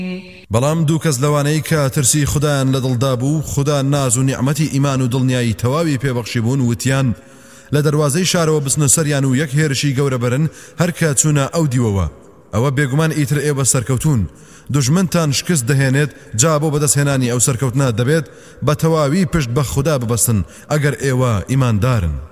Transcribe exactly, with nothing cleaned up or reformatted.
بەڵام دوو کەس لەوانەی کە ترسی خوددایان لە دڵدا بوو خوددا ناز و نیعمەتی ئیمان و دڵنیایی تەواوی پێبەخشی بوون وتیان لە دەواازەی شارەوە بچنە سەریان و یەک هێرشی گەورە بەرن هەرکە چوونە ئەو دیوەوە ئەوە بێگومان ئیتر ئێوە سەرکەوتون دژمنتان شکست دەهێنێت جا بۆ بەدەستهێنانی ئەو سەرکەوتنە دەبێت بە تەواوی پشت بە خوددا ببەستن ئەگەر ئێوە ئیماندارن